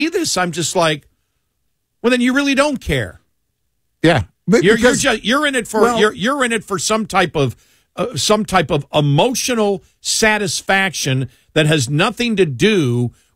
this, I'm just like, well, then you really don't care. Yeah, you're in it for you're in it for some type of emotional satisfaction that has nothing to do